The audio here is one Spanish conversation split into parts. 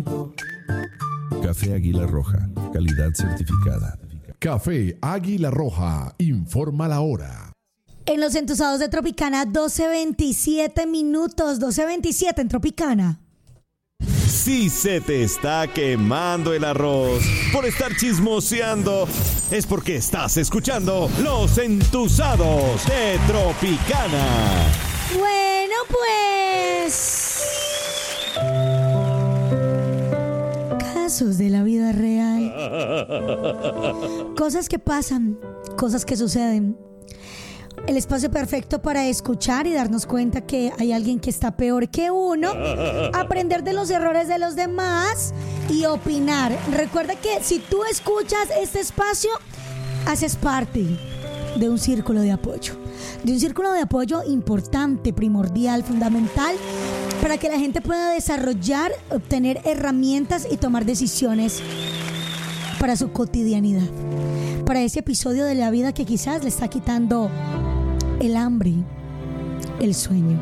Café Águila Roja, calidad certificada. Café Águila Roja, informa la hora. En los entusados de Tropicana, 12:27 minutos, 12:27 en Tropicana. Si se te está quemando el arroz por estar chismoseando, es porque estás escuchando Los Entusados de Tropicana. Bueno, pues... casos de la vida real. Cosas que pasan, cosas que suceden. El espacio perfecto para escuchar y darnos cuenta que hay alguien que está peor que uno, aprender de los errores de los demás y opinar. Recuerda que si tú escuchas este espacio, haces parte de un círculo de apoyo. De un círculo de apoyo importante, primordial, fundamental, para que la gente pueda desarrollar, obtener herramientas y tomar decisiones para su cotidianidad. Para ese episodio de la vida que quizás le está quitando el hambre, el sueño.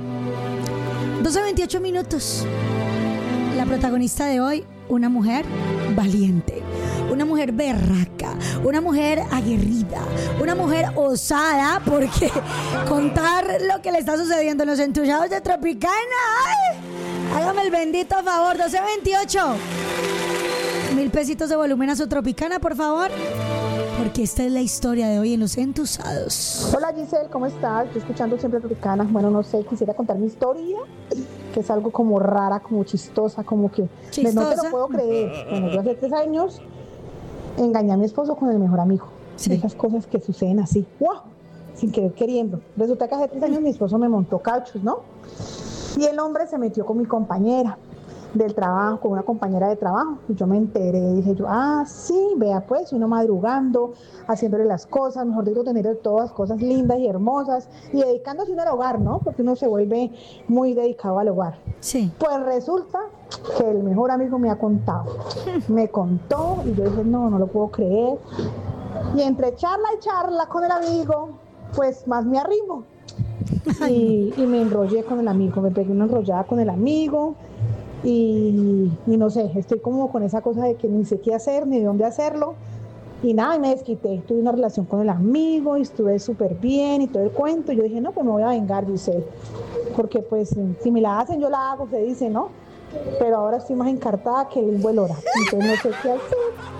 12:28 minutos. La protagonista de hoy, una mujer valiente, una mujer berraca, una mujer aguerrida, una mujer osada, porque contar lo que le está sucediendo en los entusiastas de Tropicana. ¡Ay! Hágame el bendito favor. 12:28. 1,000 pesitos de volumen a su Tropicana, por favor, porque esta es la historia de hoy en Los Entusados. Hola Giselle, ¿cómo estás? Estoy escuchando siempre Tropicana. Bueno, no sé, quisiera contar mi historia, que es algo como rara, como chistosa, como que ¿chistosa? No te lo puedo creer. Bueno, yo hace 3 años engañé a mi esposo con el mejor amigo. Sí. De esas cosas que suceden así, ¡wow!, sin querer queriendo. Resulta que hace 3 años mi esposo me montó cachos, ¿no? Y el hombre se metió con mi compañera del trabajo, con una compañera de trabajo, y yo me enteré, dije yo, sí, vea pues, uno madrugando, haciéndole las cosas, mejor digo, tener todas cosas lindas y hermosas, y dedicándose uno al hogar, ¿no? Porque uno se vuelve muy dedicado al hogar. Sí. Pues resulta que el mejor amigo me ha contado, me contó, y yo dije, no lo puedo creer, y entre charla y charla con el amigo, pues más me arrimo, y me enrollé con el amigo, me pegué una enrollada con el amigo. Y no sé, estoy como con esa cosa de que ni sé qué hacer, ni de dónde hacerlo, y nada, y me desquité. Tuve una relación con el amigo y estuve súper bien y todo el cuento. Yo dije, no, pues me voy a vengar, Giselle, porque pues si me la hacen, yo la hago, se dice, ¿no? Pero ahora estoy más encartada que el limbo el hora, entonces no sé qué hacer.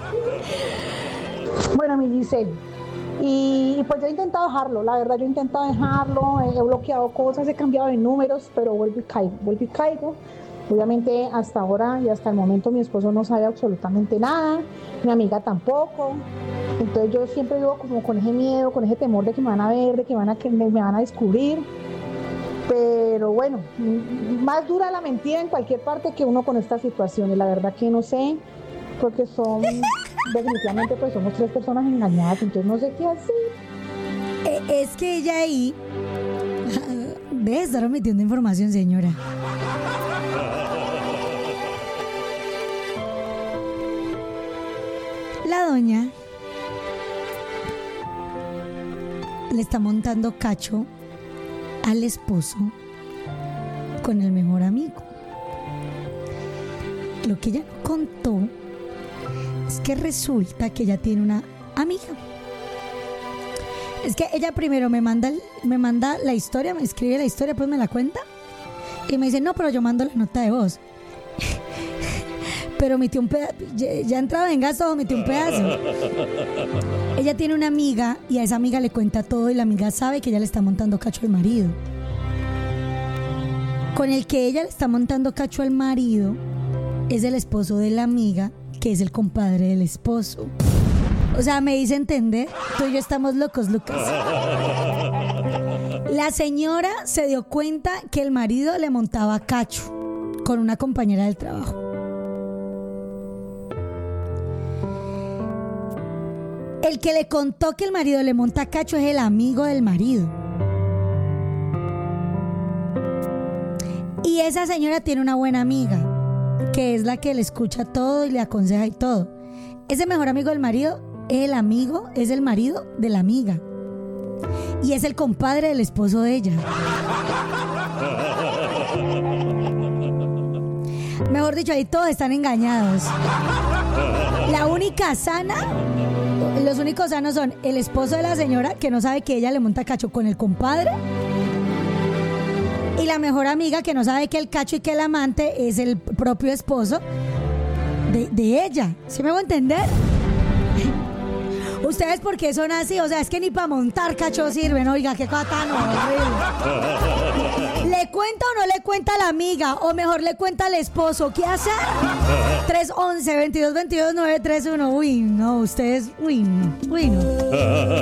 Bueno, mi Giselle, y pues yo he intentado dejarlo, la verdad, yo he intentado dejarlo, he bloqueado cosas, he cambiado de números, pero vuelvo y caigo. Obviamente hasta ahora y hasta el momento mi esposo no sabe absolutamente nada, mi amiga tampoco, entonces yo siempre vivo como con ese miedo, con ese temor de que me van a ver, de que me van a descubrir, pero bueno, más dura la mentira en cualquier parte que uno con estas situaciones, la verdad que no sé, porque definitivamente pues somos 3 personas engañadas, entonces no sé qué hacer. Es que ella ahí debe estar omitiendo información, señora. La doña le está montando cacho al esposo con el mejor amigo. Lo que ella contó es que resulta que ella tiene una amiga. Es que ella primero me manda la historia, me escribe la historia, pues me la cuenta y me dice, no, pero yo mando la nota de voz. Pero omitió un pedazo, ya entraba en gasto, omitió un pedazo. Ella tiene una amiga y a esa amiga le cuenta todo y la amiga sabe que ella le está montando cacho al marido. Con el que ella le está montando cacho al marido es el esposo de la amiga, que es el compadre del esposo. O sea, me dice entender, tú y yo estamos locos, Lucas. La señora se dio cuenta que el marido le montaba cacho con una compañera del trabajo. El que le contó que el marido le monta cacho es el amigo del marido. Y esa señora tiene una buena amiga, que es la que le escucha todo y le aconseja y todo. Ese mejor amigo del marido es el marido de la amiga. Y es el compadre del esposo de ella. Mejor dicho, ahí todos están engañados. La única sana, los únicos sanos son el esposo de la señora, que no sabe que ella le monta cacho con el compadre, y la mejor amiga, que no sabe que el cacho y que el amante es el propio esposo de ella. ¿Sí me voy a entender? ¿Ustedes por qué son así? O sea, es que ni para montar cacho sirven. Oiga, qué cosa tan horrible. ¿Le cuenta o no le cuenta a la amiga? O mejor le cuenta al esposo. ¿Qué hacer? 311-2222-931. Uy, no, ustedes... Uy, no.